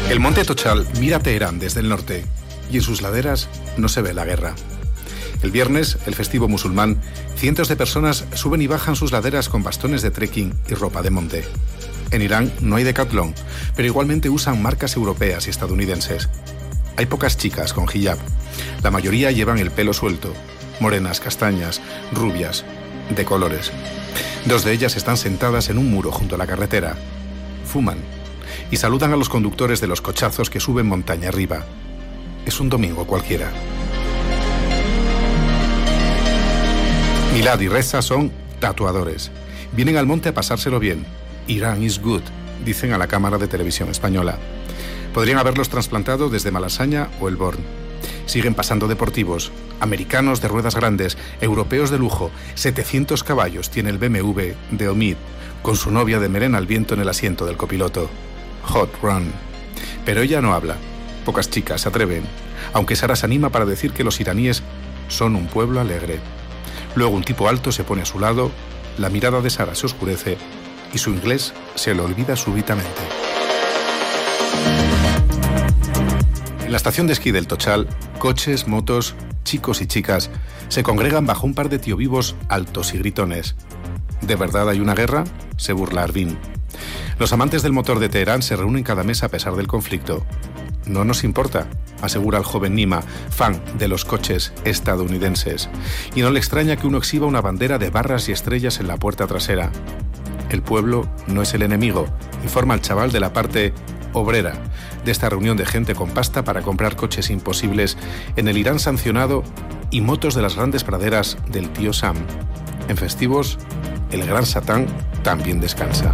El monte Tochal mira Teherán desde el norte y en sus laderas no se ve la guerra. El viernes, el festivo musulmán, cientos de personas suben y bajan sus laderas con bastones de trekking y ropa de monte. En Irán no hay Decathlon, pero igualmente usan marcas europeas y estadounidenses. Hay pocas chicas con hijab. La mayoría llevan el pelo suelto, morenas, castañas, rubias, de colores. 2 de ellas están sentadas en un muro junto a la carretera. Fuman y saludan a los conductores de los cochazos que suben montaña arriba. Es un domingo cualquiera. Milad y Reza son tatuadores. Vienen al monte a pasárselo bien. Irán is good, dicen a la cámara de televisión española. Podrían haberlos trasplantado desde Malasaña o El Born. Siguen pasando deportivos, americanos de ruedas grandes, europeos de lujo. 700 caballos tiene el BMW de Omid, con su novia de melena al viento en el asiento del copiloto. Hot run. Pero ella no habla. Pocas chicas se atreven, aunque Sara se anima para decir que los iraníes son un pueblo alegre. Luego un tipo alto se pone a su lado, la mirada de Sara se oscurece y su inglés se le olvida súbitamente. En la estación de esquí del Tochal, coches, motos, chicos y chicas se congregan bajo un par de tío-vivos altos y gritones. ¿De verdad hay una guerra?, se burla Arvin. Los amantes del motor de Teherán se reúnen cada mes a pesar del conflicto. No nos importa, asegura el joven Nima, fan de los coches estadounidenses. Y no le extraña que uno exhiba una bandera de barras y estrellas en la puerta trasera. El pueblo no es el enemigo, informa el chaval de la parte obrera de esta reunión de gente con pasta para comprar coches imposibles en el Irán sancionado y motos de las grandes praderas del tío Sam. En festivos, el gran Satán también descansa.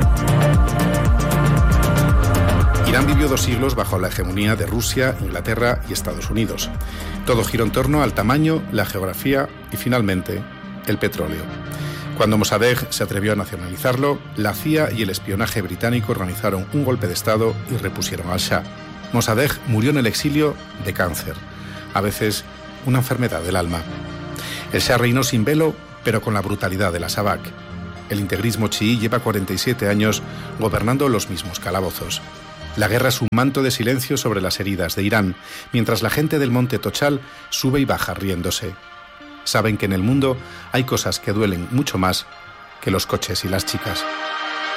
Irán vivió 2 siglos bajo la hegemonía de Rusia, Inglaterra y Estados Unidos. Todo giró en torno al tamaño, la geografía y, finalmente, el petróleo. Cuando Mossadegh se atrevió a nacionalizarlo, la CIA y el espionaje británico organizaron un golpe de Estado y repusieron al Shah. Mossadegh murió en el exilio de cáncer, a veces una enfermedad del alma. El Shah reinó sin velo, pero con la brutalidad de la Sabak. El integrismo chií lleva 47 años gobernando los mismos calabozos. La guerra es un manto de silencio sobre las heridas de Irán, mientras la gente del monte Tochal sube y baja riéndose. Saben que en el mundo hay cosas que duelen mucho más que los coches y las chicas.